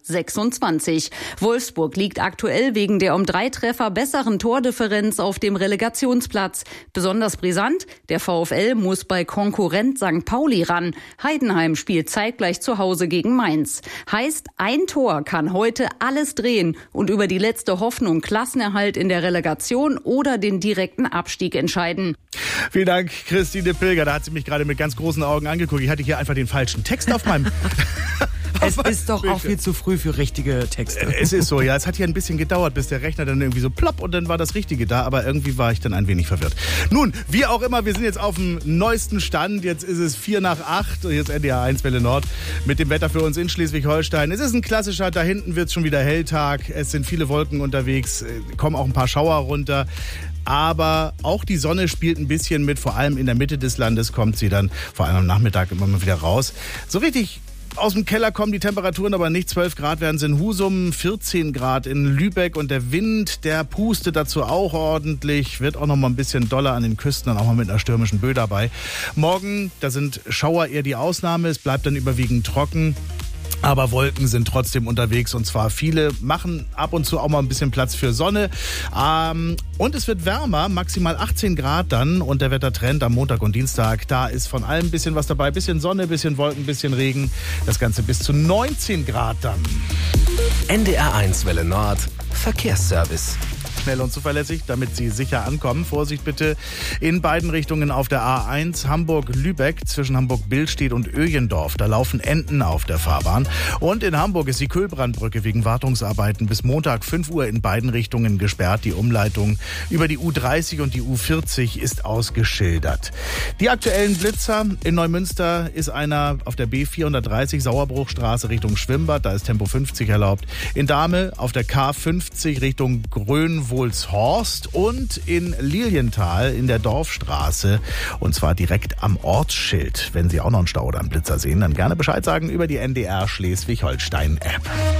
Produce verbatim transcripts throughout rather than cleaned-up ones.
sechsundzwanzig. Wolfsburg liegt aktuell wegen der um drei Treffer besseren Tordifferenz auf dem Relegationsplatz. Besonders brisant, der VfL muss bei Konkurrent Sankt Pauli ran. Heidenheim spielt zeitgleich zu Hause gegen Mainz. Heißt, ein Tor kann heute alles drehen und über die letzte Hoffnung Klassenerhalt in der Relegation oder den direkten Abstieg entscheiden. Vielen Dank, Christine Pilger. Da hat sie mich gerade mit ganz großen Augen angeguckt. Ich hatte hier einfach den falschen Text auf meinem... Es ist doch auch viel zu früh für richtige Texte. Es ist so, ja. Es hat hier ein bisschen gedauert, bis der Rechner dann irgendwie so plopp und dann war das Richtige da. Aber irgendwie war ich dann ein wenig verwirrt. Nun, wie auch immer, wir sind jetzt auf dem neuesten Stand. Jetzt ist es vier nach acht. Hier ist N D R eins Welle Nord mit dem Wetter für uns in Schleswig-Holstein. Es ist ein klassischer, da hinten wird es schon wieder Helltag. Es sind viele Wolken unterwegs, kommen auch ein paar Schauer runter. Aber auch die Sonne spielt ein bisschen mit. Vor allem in der Mitte des Landes kommt sie dann vor allem am Nachmittag immer mal wieder raus. So richtig... Aus dem Keller kommen die Temperaturen aber nicht. zwölf Grad werden es in Husum, vierzehn Grad in Lübeck und der Wind, der pustet dazu auch ordentlich. Wird auch noch mal ein bisschen doller an den Küsten, dann auch mal mit einer stürmischen Böe dabei. Morgen, da sind Schauer eher die Ausnahme. Es bleibt dann überwiegend trocken. Aber Wolken sind trotzdem unterwegs und zwar viele, machen ab und zu auch mal ein bisschen Platz für Sonne. Ähm, und es wird wärmer, maximal achtzehn Grad dann und der Wettertrend am Montag und Dienstag, da ist von allem ein bisschen was dabei. Bisschen Sonne, bisschen Wolken, bisschen Regen. Das Ganze bis zu neunzehn Grad dann. N D R eins Welle Nord, Verkehrsservice. Schnell und zuverlässig, damit Sie sicher ankommen. Vorsicht bitte in beiden Richtungen auf der A eins Hamburg-Lübeck zwischen Hamburg-Billstedt und Öjendorf. Da laufen Enten auf der Fahrbahn. Und in Hamburg ist die Kühlbrandbrücke wegen Wartungsarbeiten bis Montag fünf Uhr in beiden Richtungen gesperrt. Die Umleitung über die U dreißig und die U vierzig ist ausgeschildert. Die aktuellen Blitzer in Neumünster ist einer auf der B vierhundertdreißig Sauerbruchstraße Richtung Schwimmbad. Da ist Tempo fünfzig erlaubt. In Dahme auf der K fünfzig Richtung Grönwohlshorst und in Lilienthal in der Dorfstraße und zwar direkt am Ortsschild. Wenn Sie auch noch einen Stau oder einen Blitzer sehen, dann gerne Bescheid sagen über die N D R Schleswig-Holstein-App.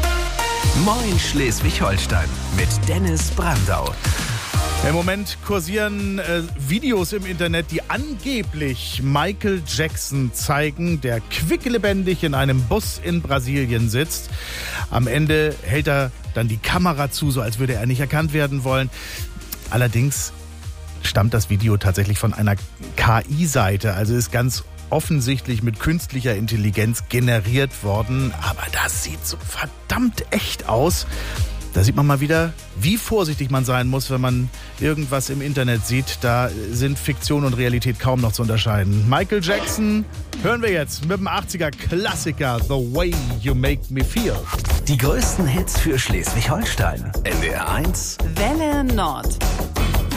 Moin Schleswig-Holstein mit Dennis Brandau. Im Moment kursieren äh, Videos im Internet, die angeblich Michael Jackson zeigen, der quicklebendig in einem Bus in Brasilien sitzt. Am Ende hält er dann die Kamera zu, so als würde er nicht erkannt werden wollen. Allerdings stammt das Video tatsächlich von einer K I-Seite, also ist ganz offensichtlich mit künstlicher Intelligenz generiert worden. Aber das sieht so verdammt echt aus. Da sieht man mal wieder, wie vorsichtig man sein muss, wenn man irgendwas im Internet sieht. Da sind Fiktion und Realität kaum noch zu unterscheiden. Michael Jackson hören wir jetzt mit dem achtziger-Klassiker The Way You Make Me Feel. Die größten Hits für Schleswig-Holstein. N D R eins Welle Nord.